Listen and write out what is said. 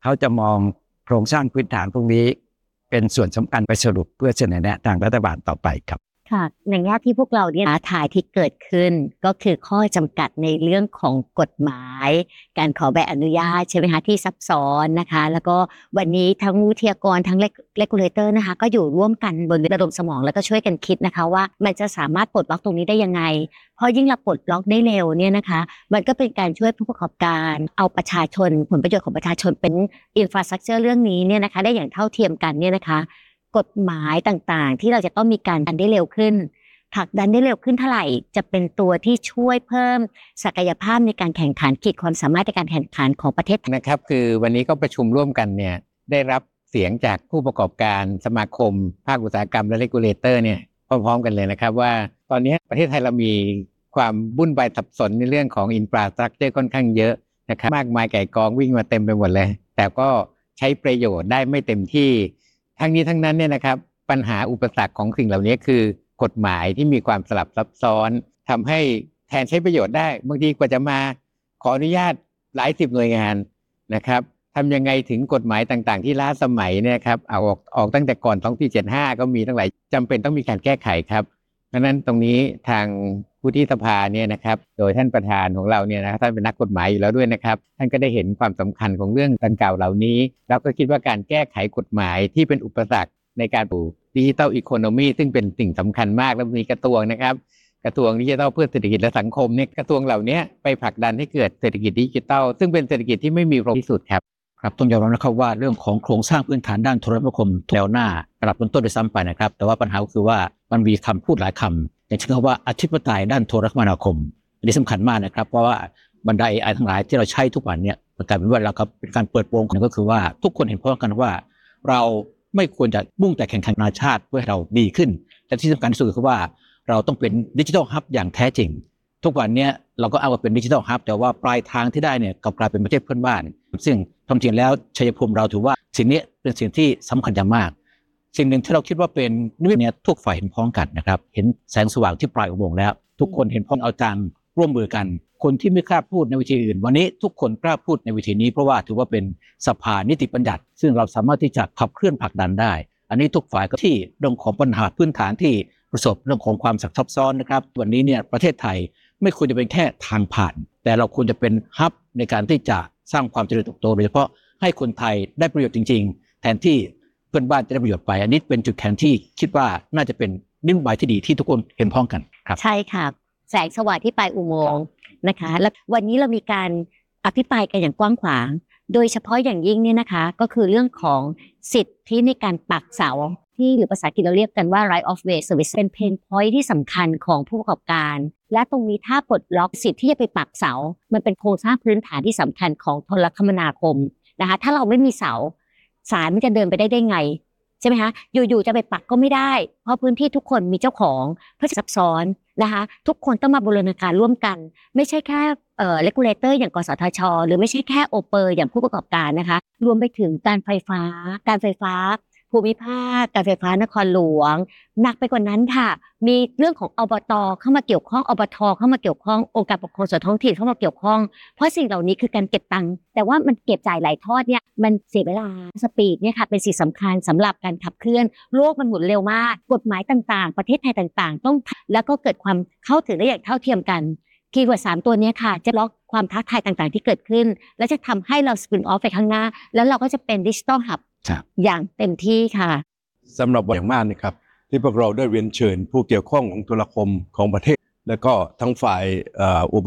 เขาจะมองโครงสร้างพื้นฐานพวกนี้เป็นส่วนสำคัญไปสรุปเพื่อเสนอแนะทางรัฐบาลต่อไปครับค่ะในแง่ที่พวกเราเนี่ยท้าทายที่เกิดขึ้นก็คือข้อจำกัดในเรื่องของกฎหมายการขอใบอนุญาตใช่ไหมคะที่ซับซ้อนนะคะแล้วก็วันนี้ทั้งวิทยากรทั้งregulator นะคะก็อยู่ร่วมกันบนระดมสมองแล้วก็ช่วยกันคิดนะคะว่ามันจะสามารถปลดล็อกตรงนี้ได้ยังไงเพราะยิ่งเราปลดล็อกได้เร็วเนี่ยนะคะมันก็เป็นการช่วยผู้ประกอบการเอาประชาชนผลประโยชน์ของประชาชนเป็นอินฟราสตรัคเจอร์เรื่องนี้เนี่ยนะคะได้อย่างเท่าเทียมกันเนี่ยนะคะกฎหมายต่างๆที่เราจะต้องมีการดันได้เร็วขึ้นผลักดันได้เร็วขึ้นเท่าไหร่จะเป็นตัวที่ช่วยเพิ่มศักยภาพในการแข่งขันขีดความสามารถในการแข่งขันของประเทศนะครับคือวันนี้ก็ประชุมร่วมกันเนี่ยได้รับเสียงจากผู้ประกอบการสมาคมภาคอุตสาหกรรมและเรกูเลเตอร์เนี่ยพร้อมๆกันเลยนะครับว่าตอนนี้ประเทศไทยเรามีความวุ่นวายสับสนในเรื่องของอินฟราสตรัคเจอร์ค่อนข้างเยอะนะครับมากมายไก่กองวิ่งมาเต็มไปหมดเลยแต่ก็ใช้ประโยชน์ได้ไม่เต็มที่ทั้งนี้ทั้งนั้นเนี่ยนะครับปัญหาอุปสรรคของสิ่งเหล่านี้คือกฎหมายที่มีความสลับซับซ้อนทำให้แทนใช้ประโยชน์ได้บางทีกว่าจะมาขออนุญาตหลายสิบหน่วยงานนะครับทำยังไงถึงกฎหมายต่างๆที่ล้าสมัยเนี่ยครับเอาออกตั้งแต่ก่อน2475ก็มีตั้งหลายจำเป็นต้องมีการแก้ไขครับเพราะฉะนั้นตรงนี้ทางวุฒิสภาเนี่ยนะครับโดยท่านประธานของเราเนี่ยนะท่านเป็นนักกฎหมายอยู่แล้วด้วยนะครับท่านก็ได้เห็นความสำคัญของเรื่องดังกล่าวเหล่านี้แล้วก็คิดว่าการแก้ไขกฎหมายที่เป็นอุปสรรคในการปลูกดิจิทัลอีโคโนมีซึ่งเป็นสิ่งสำคัญมากและมีกระทรวงนะครับกระทรวงดิจิทัลเพื่อเศรษฐกิจและสังคมเนี่ยกระทรวงเหล่านี้ไปผลักดันให้เกิดเศรษฐกิจดิจิทัลซึ่งเป็นเศรษฐกิจที่ไม่มีโรงที่สุดครับครับต้องยอมรับนะครับว่าเรื่องของโครงสร้างพื้นฐานด้านโทรคมนาคมแถวหน้าระดับต้นๆโดยซ้ำไปนะครับแต่ว่าปัญหาก็คือว่ามันมีคำพูดหลายคำอย่างเช่นคำว่าอธิปไตยด้านโทรคมนาคมอันนี้สำคัญมากนะครับเพราะว่าบรรดา AI ทั้งหลายที่เราใช้ทุกวันเนี่ยกลายเป็นว่าเราครับเป็นการเปิดโปงกันก็คือว่าทุกคนเห็นพ้องกันว่าเราไม่ควรจะมุ่งแต่แข่งขันนานาชาติเพื่อให้เราดีขึ้นแต่ที่สำคัญที่สุดคือว่าเราต้องเป็นดิจิทัลฮับอย่างแท้จริงทุกวันนี้เราก็เอาว่าเป็นดิจิทัลฮับแต่ว่าปลายทางที่ได้เนี่ยกลับกลายเป็นประเทศเพื่อนบ้านซึ่งความจริงแล้วชัยภูมิเราถือว่าสิ่งนี้เป็นสิ่งที่สำคัญอย่างมากสิ่งหนึ่งที่เราคิดว่าเป็นนิมิตเนี่ยทุกฝ่ายเห็นพ้องกันนะครับเห็นแสงสว่างที่ปลายอุโมงค์แล้วทุกคนเห็นพ้องเอาจังร่วมมือกันคนที่ไม่กล้าพูดในวิธีอื่นวันนี้ทุกคนกล้าพูดในวิธีนี้เพราะว่าถือว่าเป็นสภานิติบัญญัติซึ่งเราสามารถที่จะขับเคลื่อนผลักดันได้อันนี้ทุกฝ่ายก็ที่เรื่องของปัญหาพื้นฐานที่ประสบเรื่องของความซับซ้อนนะครับวันนี้เนี่ยประเทศไทยไม่ควรจะเป็นแค่ทางผ่านแต่เราควรจะเป็นฮับในการที่จะสร้างความเจริญเติบโตโดยเฉพาะให้คนไทยได้ประโยชน์จริงๆแทนที่เพื่อนบ้านจะได้ประโยชน์ไปอันนี้เป็นจุดแข็งที่คิดว่าน่าจะเป็นนโยบายที่ดีที่ทุกคนเห็นพ้องกันครับใช่ค่ะแสงสว่างที่ปลายอุโมงค์นะคะแล้ววันนี้เรามีการอภิปรายกันอย่างกว้างขวางโดยเฉพาะอย่างยิ่งเนี่ยนะคะก็คือเรื่องของสิทธิในการปักเสาที่หรือภาษาอังกฤษเราเรียกกันว่า right of way service เป็นเพนพอยท์ที่สำคัญของผู้ประกอบการและตรงนี้ถ้าปลดล็อกสิทธิ์ที่จะไปปักเสามันเป็นโครงสร้างพื้นฐานที่สำคัญของโทรคมนาคมนะคะถ้าเราไม่มีเสาสายมันจะเดินไปได้ไงใช่ไหมคะอยู่ๆจะไปปักก็ไม่ได้เพราะพื้นที่ทุกคนมีเจ้าของเพื่อซับซ้อนนะคะทุกคนต้องมาบูรณาการร่วมกันไม่ใช่แค่regulator อย่างกสทช.หรือไม่ใช่แค่โอเปอร์อย่างผู้ประกอบการนะคะรวมไปถึงการไฟฟ้าภูมิภาคการไฟฟ้านครหลวงหนักไปกว่านั้นค่ะมีเรื่องของอบต.เข้ามาเกี่ยวข้องอบท.เข้ามาเกี่ยวข้ององค์การปกครองส่วนท้องถิ่นเข้ามาเกี่ยวข้องเพราะสิ่งเหล่านี้คือการเก็บตังค์แต่ว่ามันเก็บจ่ายหลายทอดเนี่ยมันเสียเวลาสปีดเนี่ยค่ะเป็นสิ่งสำคัญสำหรับการขับเคลื่อนโลกมันหมุนเร็วมากกฎหมายต่างๆประเทศไทยต่างๆต้องแล้วก็เกิดความเข้าถึงได้อย่างเท่าเทียมกันคีย์เวิร์ด3ตัวนี้ค่ะจะล็อกความท้าทายต่างๆที่เกิดขึ้นและจะทำให้เราสปินออฟไปข้างหน้าแล้วเราก็จะเป็นดิจิทัลฮับอย่างเต็มที่ค่ะสำหรับอย่างมากนะครับที่พวกเราได้เรียนเชิญผู้เกี่ยวข้องของโทรคมของประเทศและก็ทั้งฝ่ายอุป